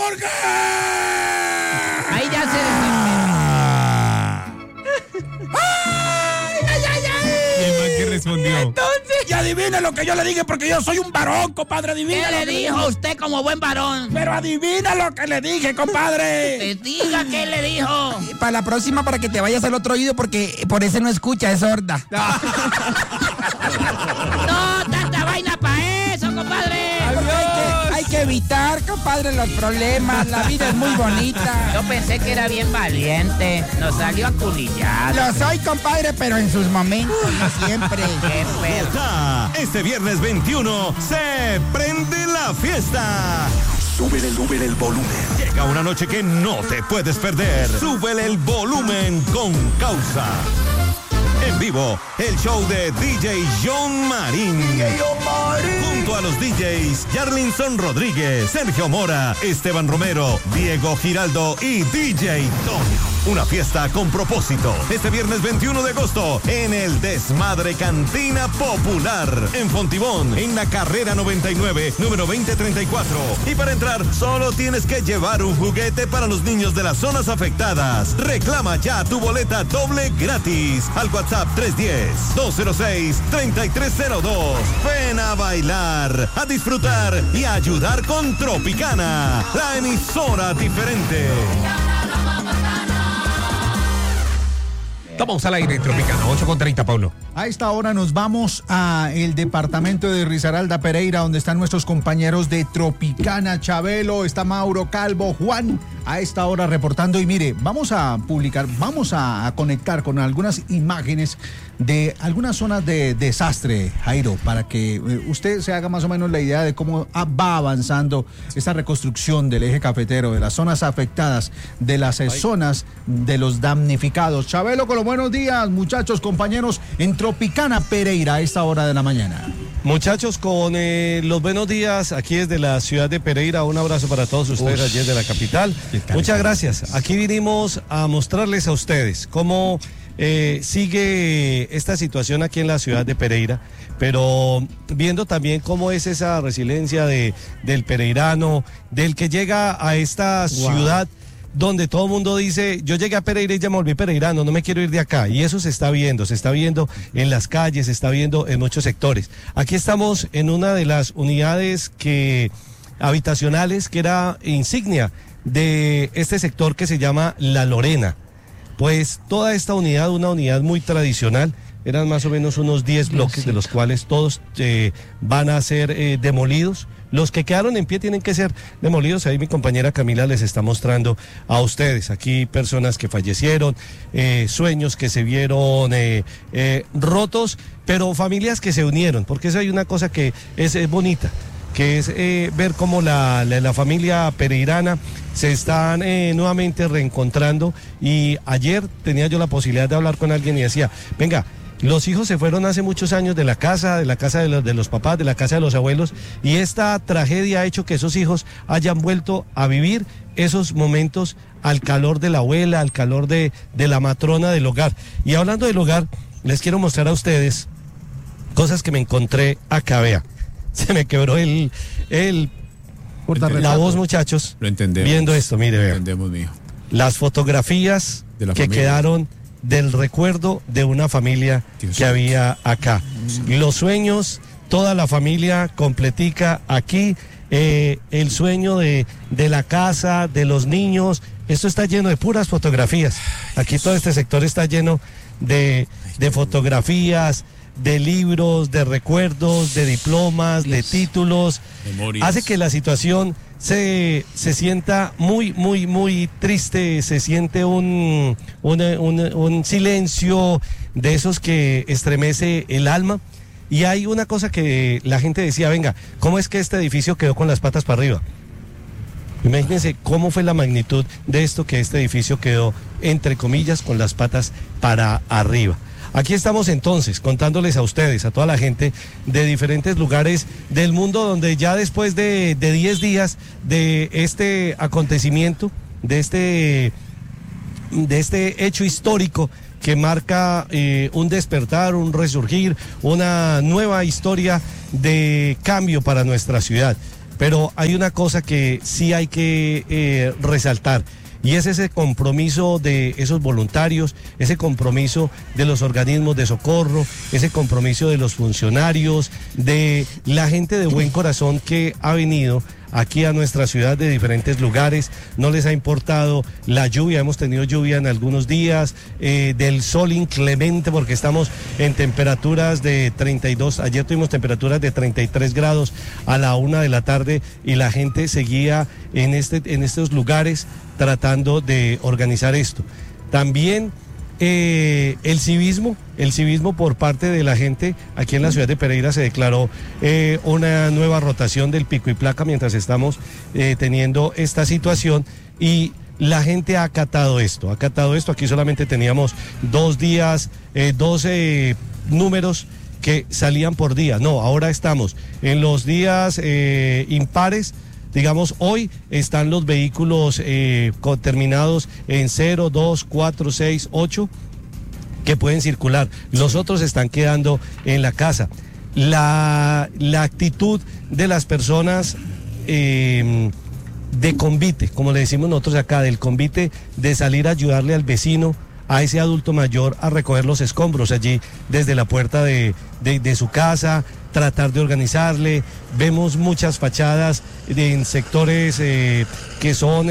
Jorge. Ahí ya se ¿Qué respondió? Entonces, y adivina lo que yo le dije, porque yo soy un varón, compadre, adivina. ¿Qué le dijo usted como buen varón? Pero adivina lo que le dije, compadre. Diga qué le dijo. Para la próxima, para que te vayas al otro oído, porque por ese no escucha, es sorda. No, tanta vaina para eso, compadre. Hay que evitar, compadre, los problemas. La vida es muy bonita. Yo pensé que era bien valiente. Nos salió a culillar. Lo soy, compadre, pero en sus momentos, no siempre. Qué perro. Bogotá, este viernes 21 se prende la fiesta. Súbele el volumen. Llega una noche que no te puedes perder. Súbele el volumen con Causa. En vivo, el show de DJ John Marín. Junto a los DJs Yarlinson Rodríguez, Sergio Mora, Esteban Romero, Diego Giraldo y DJ Toño. Una fiesta con propósito. Este viernes 21 de agosto en el Desmadre Cantina Popular. En Fontibón, en la carrera 99, número 2034. Y para entrar, solo tienes que llevar un juguete para los niños de las zonas afectadas. Reclama ya tu boleta doble gratis. Al WhatsApp 310-206-3302. Ven a bailar, a disfrutar y a ayudar con Tropicana, la emisora diferente. Estamos al aire en Tropicana, 8:30, Pablo. A esta hora nos vamos a el departamento de Risaralda, Pereira, donde están nuestros compañeros de Tropicana. Chabelo, está Mauro, Calvo, Juan, a esta hora reportando. Y mire, vamos a conectar con algunas imágenes de algunas zonas de desastre, Jairo, para que usted se haga más o menos la idea de cómo va avanzando esta reconstrucción del eje cafetero, de las zonas afectadas, de las zonas de los damnificados. Chabelo, con los buenos días, muchachos, compañeros, en Tropicana, Pereira, a esta hora de la mañana. Muchachos, con los buenos días aquí desde la ciudad de Pereira. Un abrazo para todos ustedes allí desde la capital. Muchas gracias. Aquí vinimos a mostrarles a ustedes cómo sigue esta situación aquí en la ciudad de Pereira, pero viendo también cómo es esa resiliencia del pereirano, del que llega a esta ciudad donde todo el mundo dice, yo llegué a Pereira y ya me volví pereirano, no me quiero ir de acá. Y eso se está viendo en las calles, se está viendo en muchos sectores. Aquí estamos en una de las unidades habitacionales que era insignia de este sector que se llama La Lorena. Pues toda esta unidad, una unidad muy tradicional, eran más o menos unos 10 bloques, de los cuales todos van a ser demolidos. Los que quedaron en pie tienen que ser demolidos. Ahí mi compañera Camila les está mostrando a ustedes. Aquí personas que fallecieron, sueños que se vieron rotos, pero familias que se unieron, porque eso hay una cosa que es bonita, que es ver cómo la familia pereirana se están nuevamente reencontrando. Y ayer tenía yo la posibilidad de hablar con alguien y decía, venga, los hijos se fueron hace muchos años de la casa de los papás, de la casa de los abuelos, y esta tragedia ha hecho que esos hijos hayan vuelto a vivir esos momentos al calor de la abuela, al calor de la matrona del hogar. Y hablando del hogar, les quiero mostrar a ustedes cosas que me encontré acá. Vea, se me quebró la voz, muchachos. Lo entendemos. Viendo esto, mire, vea. Lo entendemos, mijo. Las fotografías que quedaron del recuerdo de una familia que había acá. Los sueños, toda la familia completica aquí, el sueño de la casa, de los niños. Esto está lleno de puras fotografías. Aquí todo este sector está lleno de fotografías, de libros, de recuerdos, de diplomas, de títulos. Memorias. Hace que la situación se sienta muy, muy, muy triste. Se siente un silencio de esos que estremece el alma. Y hay una cosa que la gente decía, venga, ¿cómo es que este edificio quedó con las patas para arriba? Imagínense cómo fue la magnitud de esto, que este edificio quedó, entre comillas, con las patas para arriba. Aquí estamos entonces contándoles a ustedes, a toda la gente de diferentes lugares del mundo, donde ya después de 10 días de este acontecimiento, de este hecho histórico que marca un despertar, un resurgir, una nueva historia de cambio para nuestra ciudad. pero hay una cosa que sí hay que resaltar. Y es ese compromiso de esos voluntarios, ese compromiso de los organismos de socorro, ese compromiso de los funcionarios, de la gente de buen corazón que ha venido aquí a nuestra ciudad de diferentes lugares. No les ha importado la lluvia, hemos tenido lluvia en algunos días, del sol inclemente porque estamos en temperaturas de 32, ayer tuvimos temperaturas de 33 grados a la 1 de la tarde y la gente seguía en estos lugares tratando de organizar esto. También el civismo por parte de la gente aquí en la ciudad de Pereira se declaró una nueva rotación del pico y placa mientras estamos teniendo esta situación y la gente ha acatado esto. Aquí solamente teníamos 2 días, 12 números que salían por día. No, ahora estamos en los días impares. Digamos, hoy están los vehículos terminados en 0, 2, 4, 6, 8 que pueden circular. Los otros están quedando en la casa. La actitud de las personas de convite, como le decimos nosotros acá, del convite de salir a ayudarle al vecino, a ese adulto mayor a recoger los escombros allí desde la puerta de su casa, tratar de organizarle. Vemos muchas fachadas en sectores que son,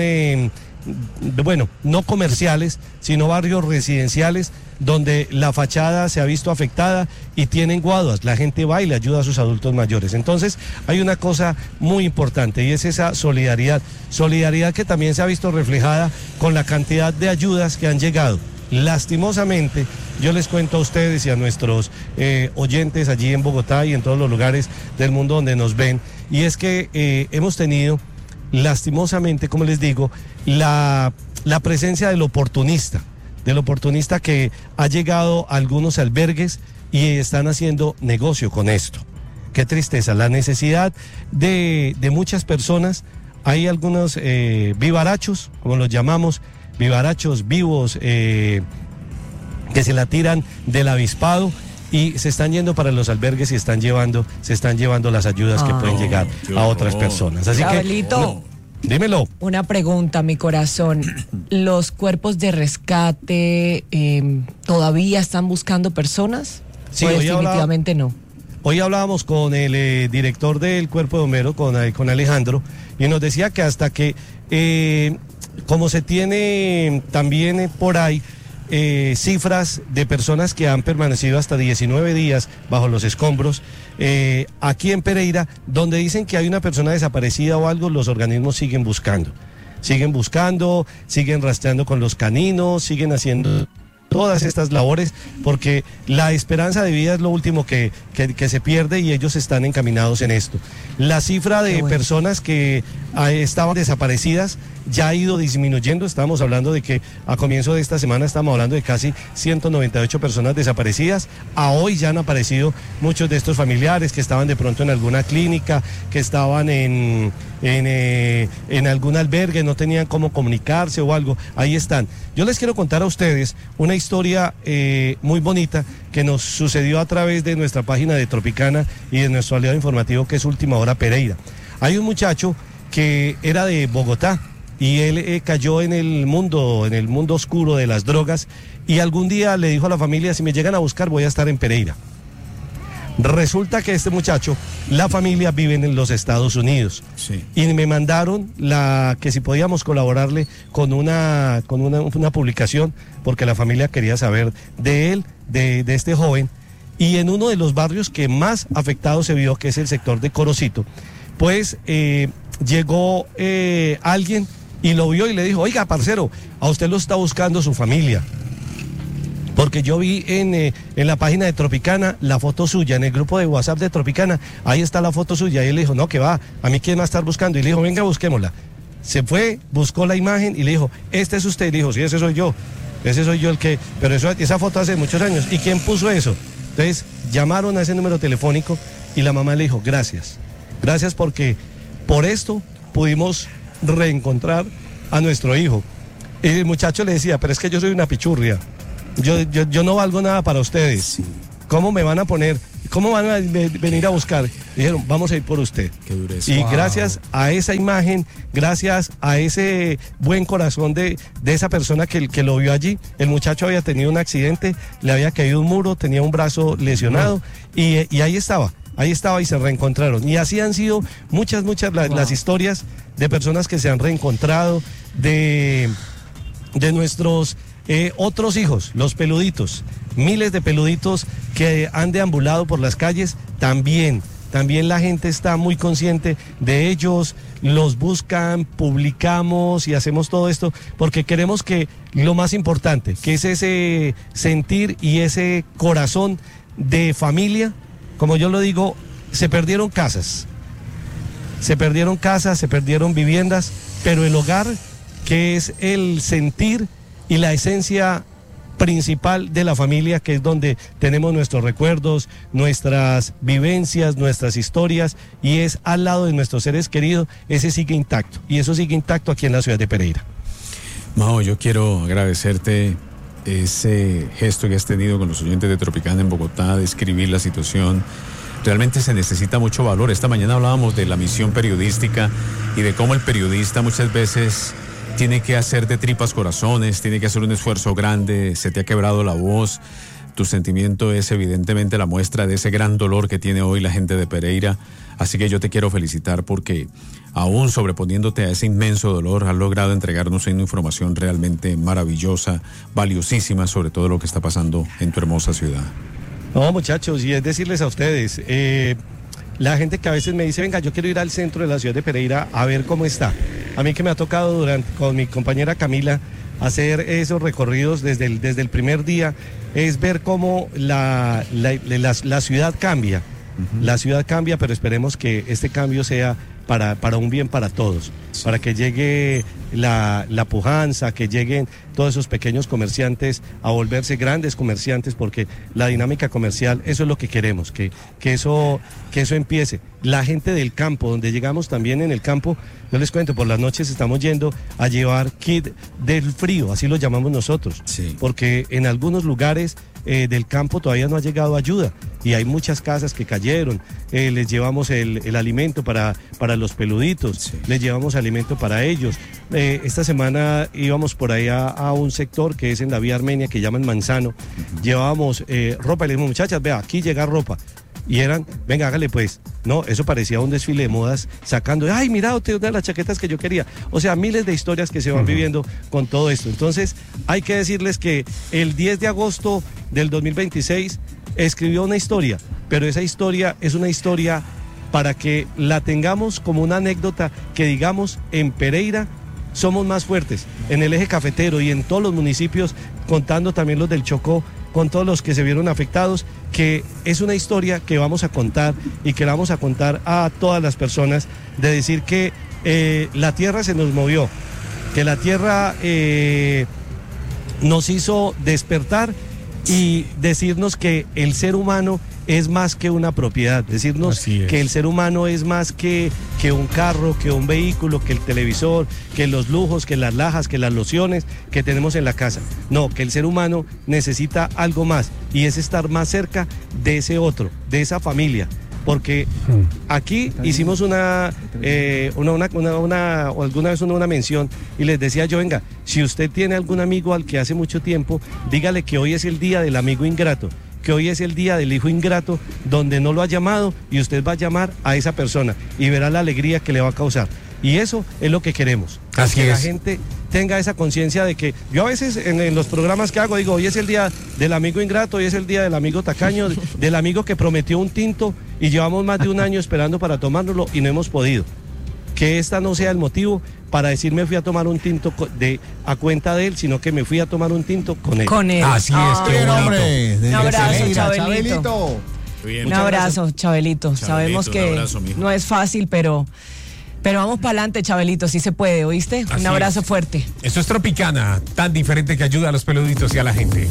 no comerciales, sino barrios residenciales, donde la fachada se ha visto afectada y tienen guaduas. La gente va y le ayuda a sus adultos mayores. Entonces, hay una cosa muy importante y es esa solidaridad que también se ha visto reflejada con la cantidad de ayudas que han llegado. Lastimosamente, yo les cuento a ustedes y a nuestros oyentes allí en Bogotá y en todos los lugares del mundo donde nos ven, y es que hemos tenido, lastimosamente, como les digo, la presencia del oportunista que ha llegado a algunos albergues y están haciendo negocio con esto. Qué tristeza, la necesidad de muchas personas. Hay algunos vivarachos, como los llamamos, vivarachos vivos que se la tiran del avispado y se están yendo para los albergues y se están llevando las ayudas que pueden llegar a otras personas. Así Chabelito, dímelo. Una pregunta, mi corazón. ¿Los cuerpos de rescate todavía están buscando personas? Sí, ¿O definitivamente no? Hoy hablábamos con el director del Cuerpo de Bomberos, con Alejandro, y nos decía que hasta que como se tiene también por ahí cifras de personas que han permanecido hasta 19 días bajo los escombros, aquí en Pereira, donde dicen que hay una persona desaparecida o algo, los organismos siguen buscando, siguen rastreando con los caninos, siguen haciendo todas estas labores, porque la esperanza de vida es lo último que se pierde y ellos están encaminados en esto. La cifra de personas que estaban desaparecidas ya ha ido disminuyendo. Estamos hablando de que a comienzo de esta semana estamos hablando de casi 198 personas desaparecidas. A hoy ya han aparecido muchos de estos familiares que estaban de pronto en alguna clínica, que estaban en algún albergue, no tenían cómo comunicarse o algo. Ahí están. Yo les quiero contar a ustedes una historia muy bonita que nos sucedió a través de nuestra página de Tropicana y de nuestro aliado informativo que es Última Hora Pereira. Hay un muchacho que era de Bogotá y él cayó en el mundo oscuro de las drogas y algún día le dijo a la familia: si me llegan a buscar voy a estar en Pereira. Resulta que este muchacho, la familia vive en los Estados Unidos. Sí. Y me mandaron que si podíamos colaborarle con una publicación, porque la familia quería saber de él, de este joven. Y en uno de los barrios que más afectado se vio, que es el sector de Corocito, pues llegó alguien y lo vio y le dijo: oiga, parcero, a usted lo está buscando su familia. Porque yo vi en la página de Tropicana la foto suya, en el grupo de WhatsApp de Tropicana, ahí está la foto suya. Y él le dijo: no, que va, a mí quién va a estar buscando. Y le dijo: venga, busquémosla. Se fue, buscó la imagen y le dijo: este es usted. Y le dijo: sí, ese soy yo el que... Pero esa foto hace muchos años. ¿Y quién puso eso? Entonces llamaron a ese número telefónico y la mamá le dijo: gracias porque por esto pudimos reencontrar a nuestro hijo. Y el muchacho le decía: pero es que yo soy una pichurria. Yo no valgo nada para ustedes. Sí. ¿cómo me van a poner? ¿Cómo van a venir a buscar? Dijeron, vamos a ir por usted. Qué dureza. Y gracias a esa imagen, gracias a ese buen corazón de esa persona que lo vio allí, el muchacho había tenido un accidente, le había caído un muro, tenía un brazo lesionado y ahí estaba y se reencontraron. Y así han sido muchas las historias de personas que se han reencontrado, de nuestros otros hijos, los peluditos. Miles de peluditos que han deambulado por las calles, también la gente está muy consciente de ellos, los buscan, publicamos y hacemos todo esto porque queremos que lo más importante, que es ese sentir y ese corazón de familia, como yo lo digo, se perdieron casas, se perdieron viviendas, pero el hogar, que es el sentir y la esencia principal de la familia, que es donde tenemos nuestros recuerdos, nuestras vivencias, nuestras historias, y es al lado de nuestros seres queridos, ese sigue intacto, y eso sigue intacto aquí en la ciudad de Pereira. Mao, yo quiero agradecerte ese gesto que has tenido con los oyentes de Tropicana en Bogotá, de escribir la situación. Realmente se necesita mucho valor. Esta mañana hablábamos de la misión periodística y de cómo el periodista muchas veces tiene que hacer de tripas corazones, tiene que hacer un esfuerzo grande, se te ha quebrado la voz. Tu sentimiento es evidentemente la muestra de ese gran dolor que tiene hoy la gente de Pereira. Así que yo te quiero felicitar porque aún sobreponiéndote a ese inmenso dolor, has logrado entregarnos una información realmente maravillosa, valiosísima sobre todo lo que está pasando en tu hermosa ciudad. No, muchachos, y es decirles a ustedes, la gente que a veces me dice, venga, yo quiero ir al centro de la ciudad de Pereira a ver cómo está. A mí que me ha tocado con mi compañera Camila hacer esos recorridos desde el primer día, es ver cómo la ciudad cambia. Uh-huh. La ciudad cambia, pero esperemos que este cambio sea para un bien para todos, sí, para que llegue la pujanza, que lleguen todos esos pequeños comerciantes a volverse grandes comerciantes, porque la dinámica comercial, eso es lo que queremos, que eso empiece. La gente del campo, donde llegamos también en el campo, yo les cuento, por las noches estamos yendo a llevar kit del frío, así lo llamamos nosotros, sí, porque en algunos lugares del campo todavía no ha llegado ayuda y hay muchas casas que cayeron. Les llevamos el alimento para los peluditos, sí, les llevamos alimento para ellos. Esta semana íbamos por ahí a un sector que es en la vía Armenia, que llaman Manzano. Uh-huh. Llevábamos ropa y le dijimos, muchachas, vea, aquí llega ropa. Y eran, venga, hágale pues. No, eso parecía un desfile de modas sacando, ay, mira, usted una de las chaquetas que yo quería. O sea, miles de historias que se van viviendo con todo esto. Entonces, hay que decirles que el 10 de agosto del 2026 escribió una historia, pero esa historia es una historia para que la tengamos como una anécdota, que digamos, en Pereira somos más fuertes, en el eje cafetero y en todos los municipios, contando también los del Chocó, con todos los que se vieron afectados, que es una historia que vamos a contar y que la vamos a contar a todas las personas, de decir que la tierra se nos movió, que la tierra nos hizo despertar y decirnos que el ser humano es más que una propiedad, decirnos que el ser humano es más que un carro, que un vehículo, que el televisor, que los lujos, que las lajas, que las lociones que tenemos en la casa. No, que el ser humano necesita algo más, y es estar más cerca de ese otro, de esa familia. Porque aquí hicimos alguna vez una mención y les decía yo, venga, si usted tiene algún amigo al que hace mucho tiempo, dígale que hoy es el día del amigo ingrato, que hoy es el día del hijo ingrato, donde no lo ha llamado, y usted va a llamar a esa persona y verá la alegría que le va a causar. Y eso es lo que queremos, que la gente tenga esa conciencia de que yo a veces en los programas que hago digo, hoy es el día del amigo ingrato, hoy es el día del amigo tacaño, del amigo que prometió un tinto y llevamos más de un año esperando para tomárnoslo y no hemos podido. Que esta no sea el motivo para decir me fui a tomar un tinto a cuenta de él, sino que me fui a tomar un tinto con él. Con él. Así es, qué hombre. Un abrazo, Chabelito. Un abrazo, Chabelito. Sabemos que no es fácil, pero vamos para adelante, Chabelito, sí se puede, ¿oíste? Un abrazo fuerte. Eso es Tropicana, tan diferente que ayuda a los peluditos y a la gente.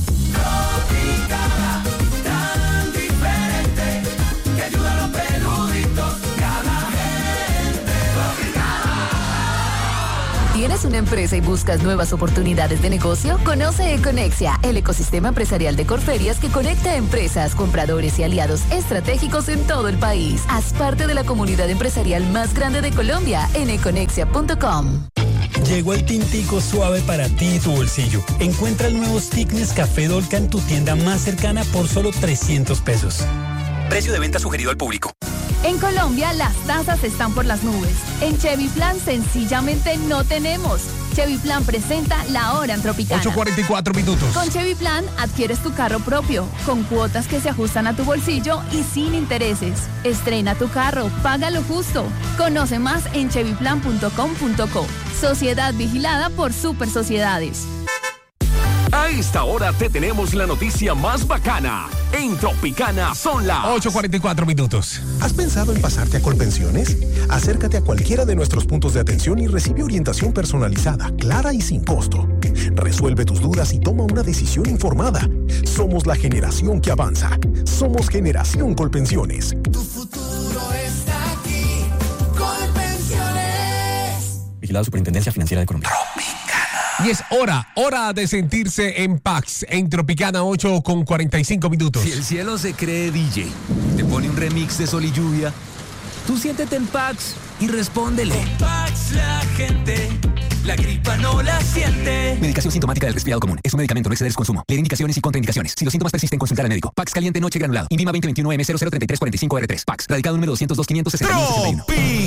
¿Tienes una empresa y buscas nuevas oportunidades de negocio? Conoce Econexia, el ecosistema empresarial de Corferias que conecta a empresas, compradores y aliados estratégicos en todo el país. Haz parte de la comunidad empresarial más grande de Colombia en econexia.com. Llegó el tintico suave para ti y tu bolsillo. Encuentra el nuevo stick Nescafé Dolca en tu tienda más cercana por solo 300 pesos. Precio de venta sugerido al público. En Colombia las tasas están por las nubes. En Chevy Plan sencillamente no tenemos. Chevy Plan presenta La Hora en Tropicana. 8:44 minutos. Con Chevy Plan adquieres tu carro propio, con cuotas que se ajustan a tu bolsillo y sin intereses. Estrena tu carro, paga lo justo. Conoce más en chevyplan.com.co. Sociedad vigilada por Super Sociedades. A esta hora te tenemos la noticia más bacana. En Tropicana son las 8:44 minutos. ¿Has pensado en pasarte a Colpensiones? Acércate a cualquiera de nuestros puntos de atención y recibe orientación personalizada, clara y sin costo. Resuelve tus dudas y toma una decisión informada. Somos la generación que avanza. Somos Generación Colpensiones. Tu futuro está aquí. Colpensiones. Vigilado Superintendencia Financiera de Colombia. Y es hora de sentirse en Pax, en Tropicana 8:45 minutos. Si el cielo se cree DJ, te pone un remix de Sol y Lluvia, tú siéntete en Pax y respóndele. En Pax la gente, la gripa no la siente. Medicación sintomática del resfriado común. Es un medicamento, no exceder su consumo. Leer indicaciones y contraindicaciones. Si los síntomas persisten, consultar al médico. Pax caliente noche granulado. INVIMA 2021 M003345R3. Pax. Radicado número 202-561.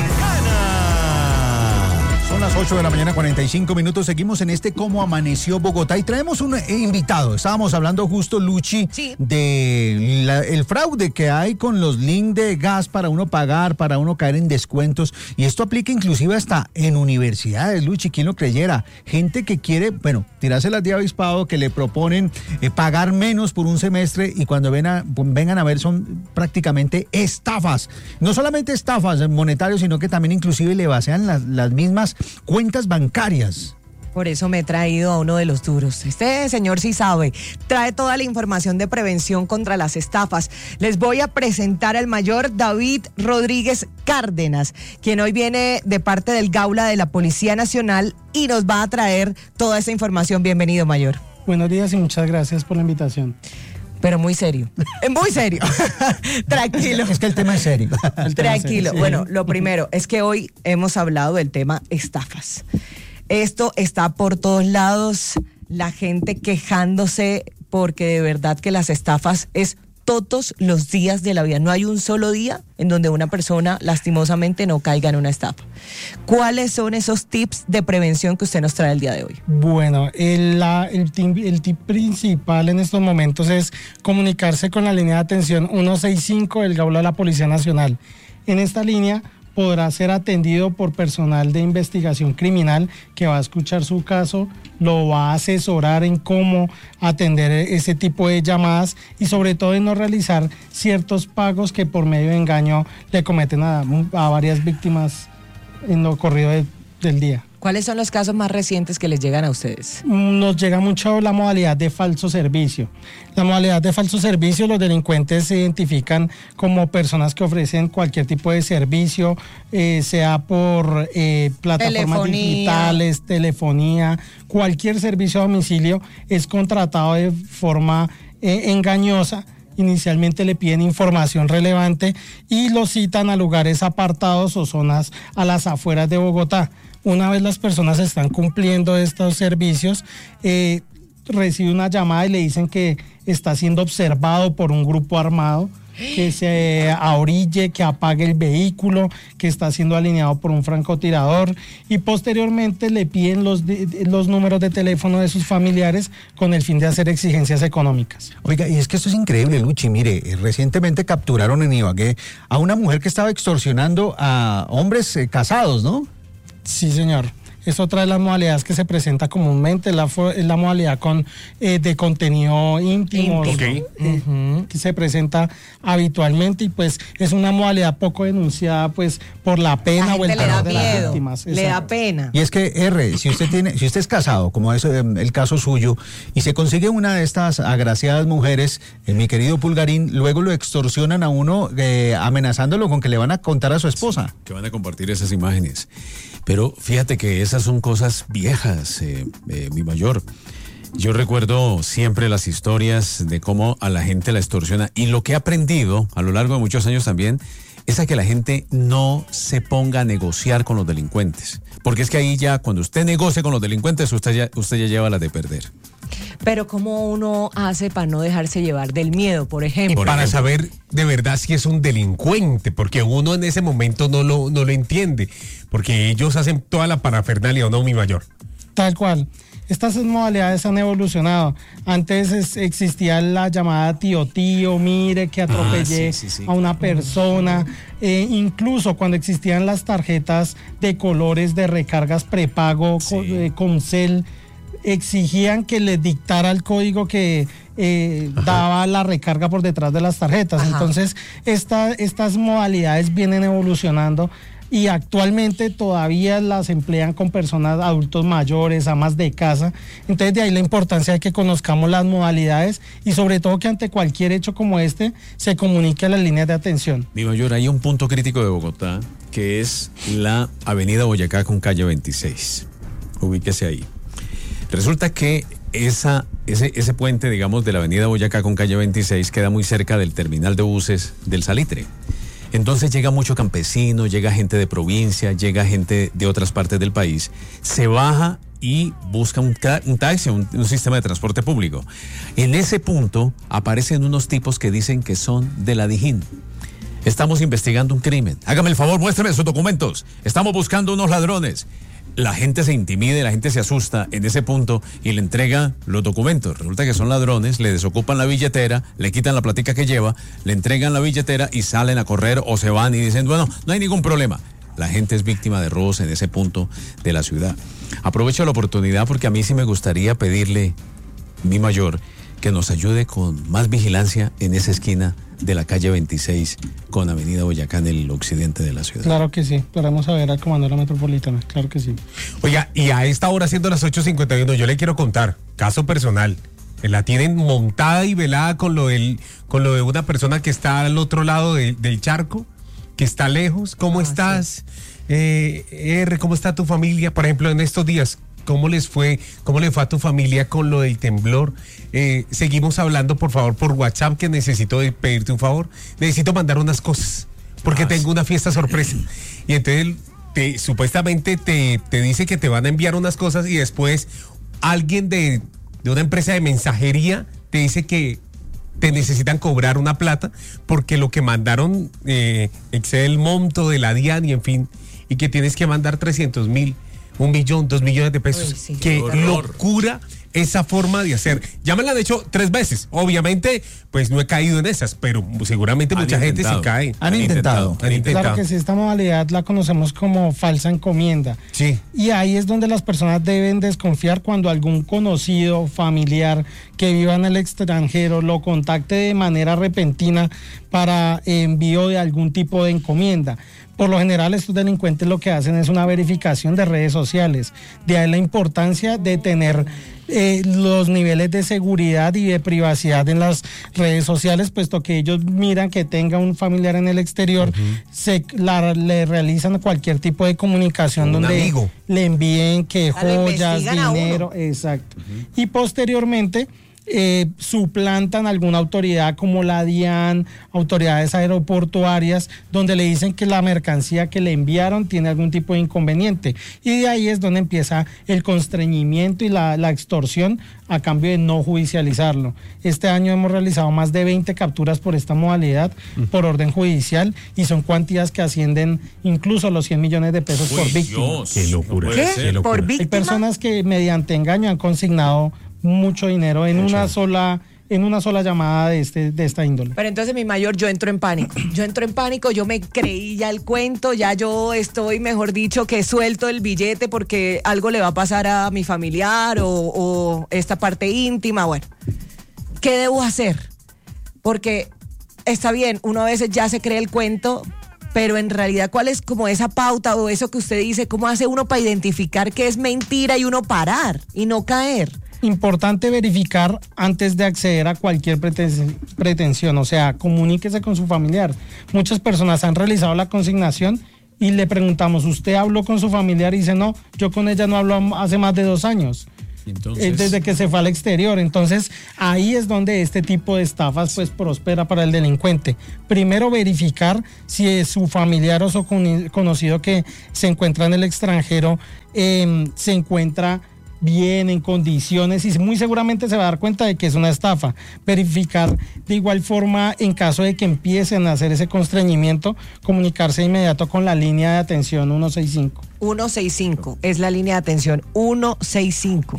Son las 8 de la mañana, 45 minutos. Seguimos en este Cómo Amaneció Bogotá y traemos un invitado. Estábamos hablando justo, Luchi, de el fraude que hay con los links de gas para uno pagar, para uno caer en descuentos. Y esto aplica inclusive hasta en universidades, Luchi, ¿quién lo creyera? Gente que quiere, tirarse las de avispado, que le proponen pagar menos por un semestre y cuando vengan a ver son prácticamente estafas. No solamente estafas monetarias, sino que también inclusive le vacían las mismas cuentas bancarias. Por eso me he traído a uno de los duros. Este señor sí sabe, trae toda la información de prevención contra las estafas. Les voy a presentar al mayor David Rodríguez Cárdenas, quien hoy viene de parte del Gaula de la Policía Nacional y nos va a traer toda esa información. Bienvenido, mayor. Buenos días y muchas gracias por la invitación. Pero muy serio. Muy serio. Tranquilo. Es que el tema es serio. Tranquilo. Bueno, lo primero es que hoy hemos hablado del tema estafas. Esto está por todos lados, la gente quejándose porque de verdad que las estafas es todos los días de la vida. No hay un solo día en donde una persona lastimosamente no caiga en una estafa. ¿Cuáles son esos tips de prevención que usted nos trae el día de hoy? Bueno, el tip principal en estos momentos es comunicarse con la línea de atención 165 del Gaula de la Policía Nacional. En esta línea podrá ser atendido por personal de investigación criminal que va a escuchar su caso, lo va a asesorar en cómo atender ese tipo de llamadas y sobre todo en no realizar ciertos pagos que por medio de engaño le cometen a varias víctimas en lo corrido del día. ¿Cuáles son los casos más recientes que les llegan a ustedes? Nos llega mucho la modalidad de falso servicio. La modalidad de falso servicio, los delincuentes se identifican como personas que ofrecen cualquier tipo de servicio, sea por plataformas digitales, telefonía, cualquier servicio a domicilio es contratado de forma engañosa. Inicialmente le piden información relevante y lo citan a lugares apartados o zonas a las afueras de Bogotá. Una vez las personas están cumpliendo estos servicios, recibe una llamada y le dicen que está siendo observado por un grupo armado, que se ahorille, que apague el vehículo, que está siendo alineado por un francotirador y posteriormente le piden los números de teléfono de sus familiares con el fin de hacer exigencias económicas. Oiga, y es que esto es increíble, Luchi. Mire, recientemente capturaron en Ibagué a una mujer que estaba extorsionando a hombres casados, ¿no? Sí, señor. Es otra de las modalidades que se presenta comúnmente, la modalidad de contenido íntimo. Okay. Que se presenta habitualmente y pues es una modalidad poco denunciada pues por la pena o el terror de las víctimas. Le da pena. Y es que si usted es casado, como es el caso suyo, y se consigue una de estas agraciadas mujeres, mi querido Pulgarín, luego lo extorsionan a uno amenazándolo con que le van a contar a su esposa. Que van a compartir esas imágenes. Pero fíjate que esas son cosas viejas, mi mayor. Yo recuerdo siempre las historias de cómo a la gente la extorsiona, y lo que he aprendido a lo largo de muchos años también es a que la gente no se ponga a negociar con los delincuentes, porque es que ahí ya cuando usted negocia con los delincuentes usted ya lleva la de perder. Pero ¿cómo uno hace para no dejarse llevar del miedo, por ejemplo? Y para saber de verdad si es un delincuente, porque uno en ese momento no lo entiende, porque ellos hacen toda la parafernalia, ¿o no, mi mayor? Tal cual. Estas modalidades han evolucionado. Antes existía la llamada tío, mire que atropellé a una persona. Incluso cuando existían las tarjetas de colores de recargas prepago con cel, exigían que les dictara el código que daba la recarga por detrás de las tarjetas. Ajá. Entonces, estas modalidades vienen evolucionando. Y actualmente todavía las emplean con personas, adultos mayores, amas de casa. Entonces de ahí la importancia de que conozcamos las modalidades y sobre todo que ante cualquier hecho como este se comunique a las líneas de atención. Mi mayor, hay un punto crítico de Bogotá que es la avenida Boyacá con calle 26. Ubíquese ahí. Resulta que ese puente, digamos, de la avenida Boyacá con calle 26 queda muy cerca del terminal de buses del Salitre. Entonces llega mucho campesino, llega gente de provincia, llega gente de otras partes del país, se baja y busca un taxi, un sistema de transporte público. En ese punto aparecen unos tipos que dicen que son de la Dijín. Estamos investigando un crimen. Hágame el favor, muéstrame sus documentos. Estamos buscando unos ladrones. La gente se intimida, la gente se asusta en ese punto y le entrega los documentos. Resulta que son ladrones, le desocupan la billetera, le quitan la platica que lleva, le entregan la billetera y salen a correr o se van y dicen, bueno, no hay ningún problema. La gente es víctima de robos en ese punto de la ciudad. Aprovecho la oportunidad porque a mí sí me gustaría pedirle, mi mayor, que nos ayude con más vigilancia en esa esquina de la calle 26 con avenida Boyacá en el occidente de la ciudad. Claro que sí, esperamos a ver al comandante metropolitana, claro que sí. Oiga, y a esta hora, siendo las 8:51, yo le quiero contar, caso personal, la tienen montada y velada con lo de una persona que está al otro lado del charco, que está lejos. ¿Cómo estás? Sí. ¿Cómo está tu familia? Por ejemplo, en estos días, ¿cómo le fue a tu familia con lo del temblor? Seguimos hablando, por favor, por WhatsApp, que necesito pedirte un favor. Necesito mandar unas cosas, porque tengo una fiesta sorpresa. Y entonces supuestamente te dice que te van a enviar unas cosas y después alguien de una empresa de mensajería te dice que te necesitan cobrar una plata porque lo que mandaron excede el monto de la DIAN y en fin, y que tienes que mandar 300,000, 1 millón, 2 millones de pesos. Uy, sí, qué locura esa forma de hacer. Ya me la han hecho 3 veces. Obviamente, pues no he caído en esas, pero seguramente mucha gente sí cae. Han intentado. Claro que sí, esta modalidad la conocemos como falsa encomienda. Sí. Y ahí es donde las personas deben desconfiar cuando algún conocido, familiar que viva en el extranjero lo contacte de manera repentina para envío de algún tipo de encomienda. Por lo general, estos delincuentes lo que hacen es una verificación de redes sociales. De ahí la importancia de tener los niveles de seguridad y de privacidad en las redes sociales, puesto que ellos miran que tenga un familiar en el exterior, le realizan cualquier tipo de comunicación donde amigo le envíen que joyas, dinero, exacto. Y posteriormente suplantan alguna autoridad como la DIAN, autoridades aeroportuarias, donde le dicen que la mercancía que le enviaron tiene algún tipo de inconveniente, y de ahí es donde empieza el constreñimiento y la extorsión a cambio de no judicializarlo. Este año hemos realizado más de 20 capturas por esta modalidad por orden judicial, y son cuantías que ascienden incluso a los 100 millones de pesos por víctima. Dios, qué locura. ¿Qué? ¿Por víctima? Hay personas que mediante engaño han consignado mucho dinero en una sola llamada de esta índole. Pero entonces, mi mayor, yo entro en pánico, yo me creí ya el cuento, ya yo estoy, mejor dicho, que suelto el billete porque algo le va a pasar a mi familiar o esta parte íntima. Bueno, ¿qué debo hacer? Porque está bien, uno a veces ya se cree el cuento, pero en realidad, ¿cuál es como esa pauta o eso que usted dice? ¿Cómo hace uno para identificar que es mentira y uno parar y no caer? Importante verificar antes de acceder a cualquier pretensión, o sea, comuníquese con su familiar. Muchas personas han realizado la consignación y le preguntamos, ¿usted habló con su familiar? Y dice, no, yo con ella no hablo hace más de 2 años. Entonces, desde que se fue al exterior. Entonces ahí es donde este tipo de estafas pues prospera para el delincuente. Primero verificar si es su familiar o su conocido que se encuentra en el extranjero se encuentra bien, en condiciones, y muy seguramente se va a dar cuenta de que es una estafa. Verificar de igual forma, en caso de que empiecen a hacer ese constreñimiento, comunicarse de inmediato con la línea de atención 165. 165 es la línea de atención 165.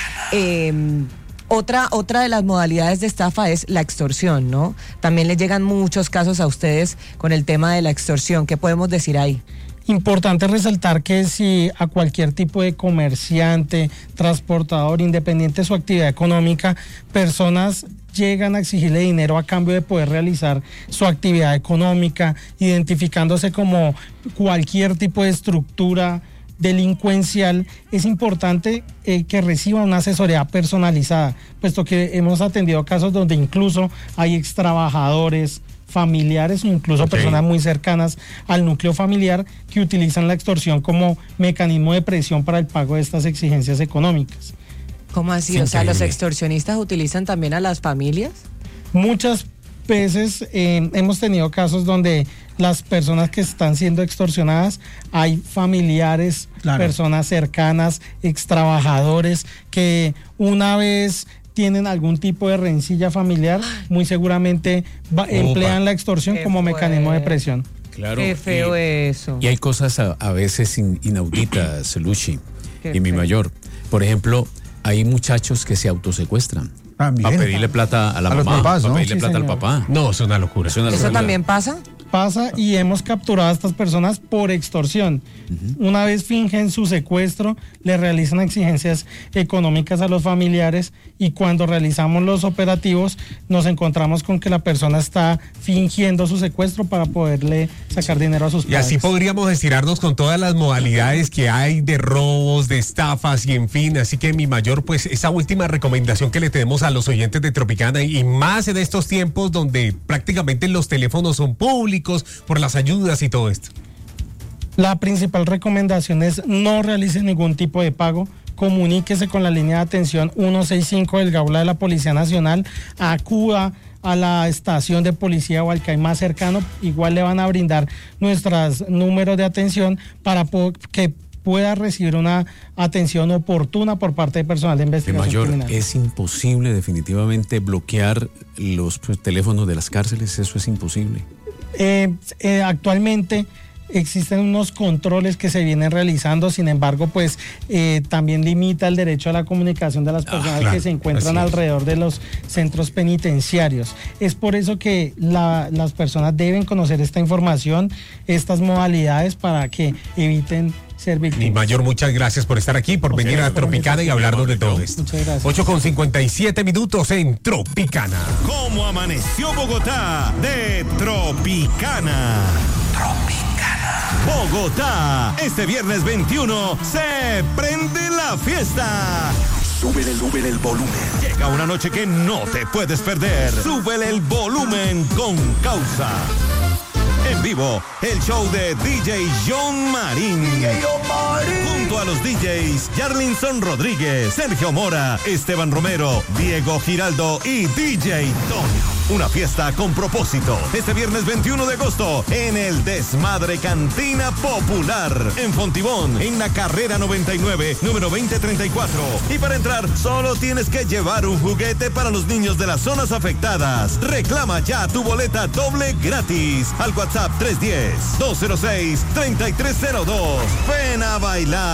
Otra de las modalidades de estafa es la extorsión, ¿no? También les llegan muchos casos a ustedes con el tema de la extorsión. ¿Qué podemos decir ahí? Importante resaltar que si a cualquier tipo de comerciante, transportador, independiente de su actividad económica, personas llegan a exigirle dinero a cambio de poder realizar su actividad económica, identificándose como cualquier tipo de estructura delincuencial, es importante que reciba una asesoría personalizada, puesto que hemos atendido casos donde incluso hay extrabajadores, familiares o incluso personas muy cercanas al núcleo familiar que utilizan la extorsión como mecanismo de presión para el pago de estas exigencias económicas. ¿Cómo así? O sea, ¿los extorsionistas utilizan también a las familias? Muchas veces hemos tenido casos donde las personas que están siendo extorsionadas, hay familiares, personas cercanas, extrabajadores, que una vez tienen algún tipo de rencilla familiar, muy seguramente emplean la extorsión como mecanismo de presión. Claro. Qué feo eso. Y hay cosas a veces inauditas, Luchi, y mi mayor. Por ejemplo, hay muchachos que se autosecuestran. Para pedirle plata a la mamá, los papás, ¿no? para pedirle plata al papá. No, es una locura. ¿Eso también pasa? Pasa, y hemos capturado a estas personas por extorsión. Una vez fingen su secuestro, le realizan exigencias económicas a los familiares, y cuando realizamos los operativos nos encontramos con que la persona está fingiendo su secuestro para poderle sacar dinero a sus padres. Y así podríamos estirarnos con todas las modalidades que hay de robos, de estafas y en fin. Así que mi mayor, pues esa última recomendación que le tenemos a los oyentes de Tropicana, y más en estos tiempos donde prácticamente los teléfonos son públicos por las ayudas y todo esto. La principal recomendación es no realice ningún tipo de pago. Comuníquese con la línea de atención 165 del Gaula de la Policía Nacional, acuda a la estación de policía o al CAI más cercano, igual le van a brindar nuestros números de atención para que pueda recibir una atención oportuna por parte de personal de investigación criminal. Es imposible definitivamente bloquear los teléfonos de las cárceles, eso es imposible. Actualmente existen unos controles que se vienen realizando, sin embargo, pues también limita el derecho a la comunicación de las personas que se encuentran alrededor de los centros penitenciarios. Es por eso que las personas deben conocer esta información, estas modalidades, para que eviten ser víctimas. Mi mayor, muchas gracias por estar aquí, por venir a Tropicana y hablarnos de todo esto. Muchas gracias. 8:57 en Tropicana. ¿Cómo amaneció Bogotá? De Tropicana. Bogotá, este viernes 21 se prende la fiesta. Súbele el volumen. Llega una noche que no te puedes perder. Súbele el volumen con Causa. En vivo, el show de DJ John Marín. Junto a los DJs Yarlinson Rodríguez, Sergio Mora, Esteban Romero, Diego Giraldo y DJ Tom. Una fiesta con propósito. Este viernes 21 de agosto en el Desmadre Cantina Popular. En Fontibón, en la carrera 99, número 2034. Y para entrar, solo tienes que llevar un juguete para los niños de las zonas afectadas. Reclama ya tu boleta doble gratis al WhatsApp 310-206-3302. Ven a bailar.